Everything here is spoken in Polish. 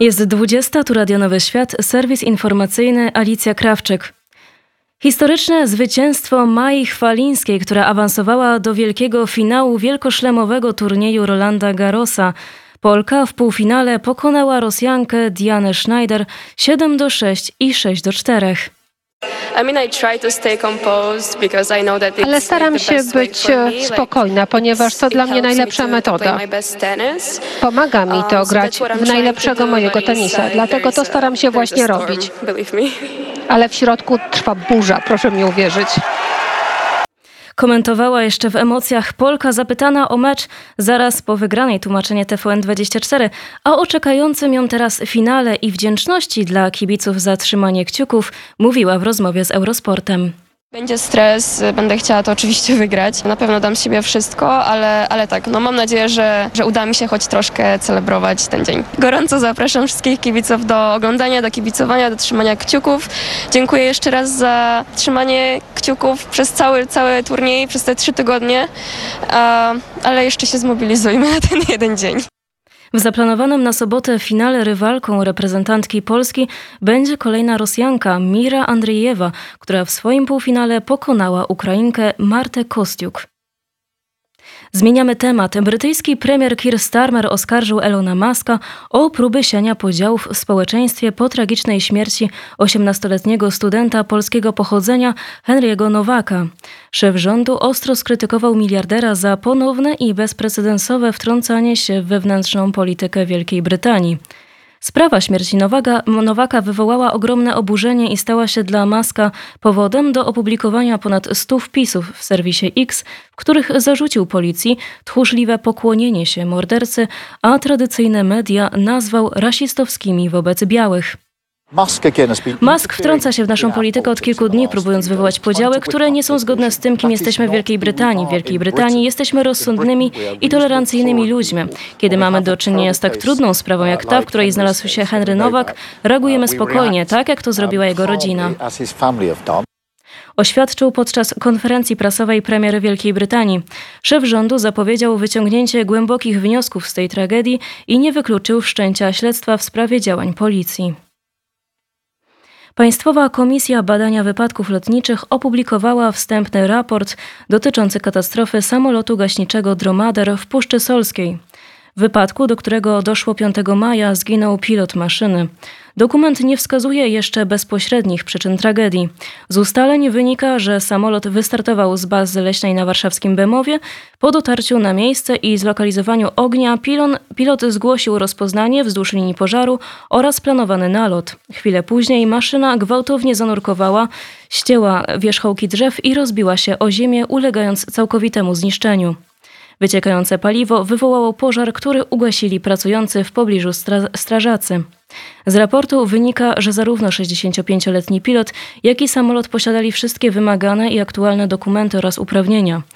Jest 20, tu Radio Nowy Świat, serwis informacyjny Alicja Krawczyk. Historyczne zwycięstwo Mai Chwalińskiej, która awansowała do wielkiego finału wielkoszlemowego turnieju Rolanda Garrosa. Polka w półfinale pokonała Rosjankę Dianę Schneider 7-6 i 6-4. Ale staram się być spokojna, ponieważ to dla mnie najlepsza metoda. Pomaga mi to grać w najlepszego mojego tenisa, dlatego to staram się właśnie robić. Ale w środku trwa burza, proszę mi uwierzyć. Komentowała jeszcze w emocjach Polka zapytana o mecz zaraz po wygranej, tłumaczenie TVN24, a o czekającym ją teraz finale i wdzięczności dla kibiców za trzymanie kciuków mówiła w rozmowie z Eurosportem. Będzie stres, będę chciała to oczywiście wygrać. Na pewno dam z siebie wszystko, ale tak, mam nadzieję, że uda mi się choć troszkę celebrować ten dzień. Gorąco zapraszam wszystkich kibiców do oglądania, do kibicowania, do trzymania kciuków. Dziękuję jeszcze raz za trzymanie kciuków przez cały turniej, przez te 3 tygodnie, ale jeszcze się zmobilizujmy na ten jeden dzień. W zaplanowanym na sobotę finale rywalką reprezentantki Polski będzie kolejna Rosjanka Mira Andriejewa, która w swoim półfinale pokonała Ukrainkę Martę Kostiuk. Zmieniamy temat. Brytyjski premier Keir Starmer oskarżył Elona Muska o próby siania podziałów w społeczeństwie po tragicznej śmierci 18-letniego studenta polskiego pochodzenia Henry'ego Nowaka. Szef rządu ostro skrytykował miliardera za ponowne i bezprecedensowe wtrącanie się w wewnętrzną politykę Wielkiej Brytanii. Sprawa śmierci Nowaka wywołała ogromne oburzenie i stała się dla Muska powodem do opublikowania ponad 100 wpisów w serwisie X, w których zarzucił policji tchórzliwe pokłonienie się mordercy, a tradycyjne media nazwał rasistowskimi wobec białych. Musk wtrąca się w naszą politykę od kilku dni, próbując wywołać podziały, które nie są zgodne z tym, kim jesteśmy w Wielkiej Brytanii. W Wielkiej Brytanii jesteśmy rozsądnymi i tolerancyjnymi ludźmi. Kiedy mamy do czynienia z tak trudną sprawą jak ta, w której znalazł się Henry Nowak, reagujemy spokojnie, tak jak to zrobiła jego rodzina. Oświadczył podczas konferencji prasowej premier Wielkiej Brytanii. Szef rządu zapowiedział wyciągnięcie głębokich wniosków z tej tragedii i nie wykluczył wszczęcia śledztwa w sprawie działań policji. Państwowa Komisja Badania Wypadków Lotniczych opublikowała wstępny raport dotyczący katastrofy samolotu gaśniczego Dromader w Puszczy Solskiej. W wypadku, do którego doszło 5 maja, zginął pilot maszyny. Dokument nie wskazuje jeszcze bezpośrednich przyczyn tragedii. Z ustaleń wynika, że samolot wystartował z bazy leśnej na warszawskim Bemowie. Po dotarciu na miejsce i zlokalizowaniu ognia pilot zgłosił rozpoznanie wzdłuż linii pożaru oraz planowany nalot. Chwilę później maszyna gwałtownie zanurkowała, ścięła wierzchołki drzew i rozbiła się o ziemię, ulegając całkowitemu zniszczeniu. Wyciekające paliwo wywołało pożar, który ugasili pracujący w pobliżu strażacy. Z raportu wynika, że zarówno 65-letni pilot, jak i samolot posiadali wszystkie wymagane i aktualne dokumenty oraz uprawnienia.